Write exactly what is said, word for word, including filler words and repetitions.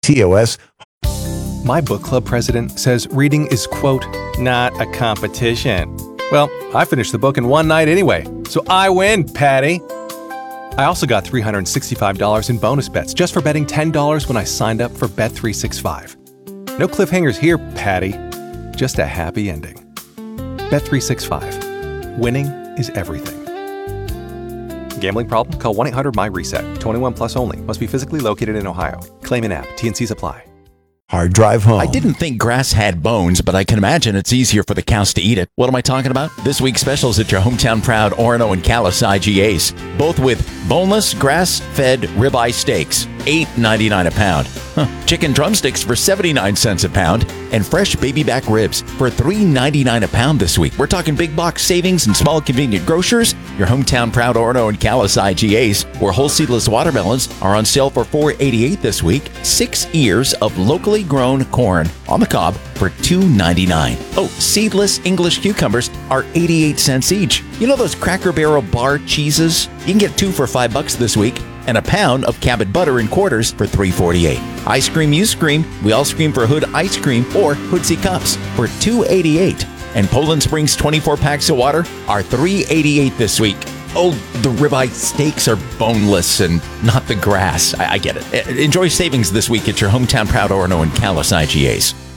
T O S. My book club president says reading is, quote, not a competition. Well, I finished the book in one night anyway, so I win, Patty. I also got three hundred sixty-five dollars in bonus bets just for betting ten dollars when I signed up for Bet three sixty-five. No cliffhangers here, Patty. Just a happy ending. Bet three sixty-five. Winning is everything. Gambling problem? Call one eight hundred my reset. twenty-one plus only. Must be physically located in Ohio. Claim in app. T and Cs apply. Hard drive home. I didn't think grass had bones, but I can imagine it's easier for the cows to eat it. What am I talking about? This week's specials at your hometown proud Orono and Callis I G As. Both with boneless, grass-fed ribeye steaks, eight ninety-nine a pound. Huh. Chicken drumsticks for seventy-nine cents a pound. And fresh baby back ribs for three ninety-nine a pound this week. We're talking big box savings and small convenient grocers. Your hometown proud Orono and Callis I G As, where whole seedless watermelons are on sale for four eighty-eight this week. Six ears of locally grown corn on the cob for two ninety-nine. Oh, seedless English cucumbers are eighty-eight cents each. You know those Cracker Barrel bar cheeses? You can get two for five bucks this week. And a pound of Cabot butter in quarters for three forty-eight. Ice cream you scream. We all scream for Hood ice cream or Hoodsy cups for two eighty-eight. And Poland Springs twenty-four packs of water are three eighty-eight this week. Oh, the ribeye steaks are boneless and not the grass. I, I get it. Enjoy savings this week at your hometown proud Orono and Callis I G As.